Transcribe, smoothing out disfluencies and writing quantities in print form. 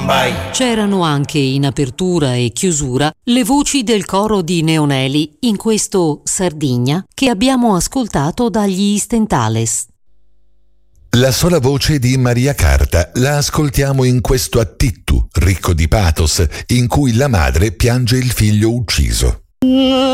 C'erano anche in apertura e chiusura le voci del coro di Neoneli in questo Sardigna che abbiamo ascoltato dagli Stentales. La sola voce di Maria Carta la ascoltiamo in questo attittu ricco di pathos in cui la madre piange il figlio ucciso.